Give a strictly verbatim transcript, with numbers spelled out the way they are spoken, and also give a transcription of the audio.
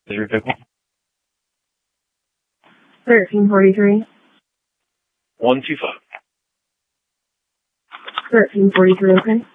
Is your vehicle? thirteen forty-three. one two five. thirteen forty-three, okay.